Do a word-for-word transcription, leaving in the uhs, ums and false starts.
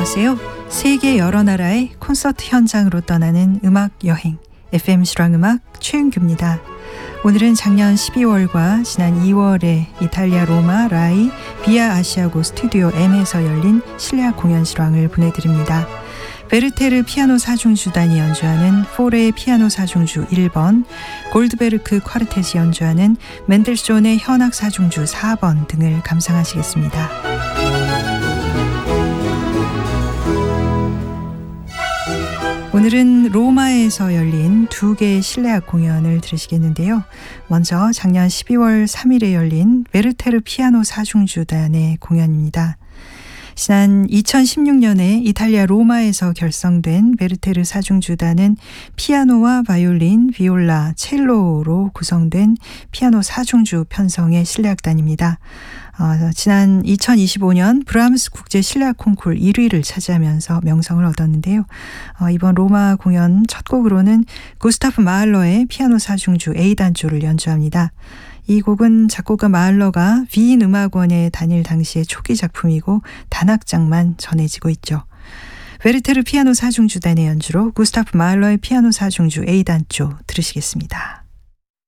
안녕하세요. 세계 여러 나라의 콘서트 현장으로 떠나는 음악 여행 에프엠 실황음악 최윤규입니다. 오늘은 작년 십이월과 지난 이월에 이탈리아 로마 라이 비아 아시아고 스튜디오 M에서 열린 실내악 공연 실황을 보내드립니다. 베르테르 피아노 사중주단이 연주하는 포레 피아노 사중주 일 번, 골드베르크 쿼르텟이 연주하는 멘델스존의 현악 사중주 사 번 등을 감상하시겠습니다. 오늘은 로마에서 열린 두 개의 실내악 공연을 들으시겠는데요. 먼저 작년 십이월 삼일에 열린 베르테르 피아노 사중주단의 공연입니다. 지난 이천십육 년에 이탈리아 로마에서 결성된 베르테르 사중주단은 피아노와 바이올린, 비올라, 첼로로 구성된 피아노 사중주 편성의 실내악단입니다. 어, 지난 이천이십오 년 브람스 국제 실내악 콩쿠르 일 위를 차지하면서 명성을 얻었는데요. 어, 이번 로마 공연 첫 곡으로는 구스타프 마할러의 피아노 사중주 A단조를 연주합니다. 이 곡은 작곡가 마할러가 비인 음악원에 다닐 당시의 초기 작품이고 단악장만 전해지고 있죠. 베르테르 피아노 사중주단의 연주로 구스타프 마할러의 피아노 사중주 A단조 들으시겠습니다.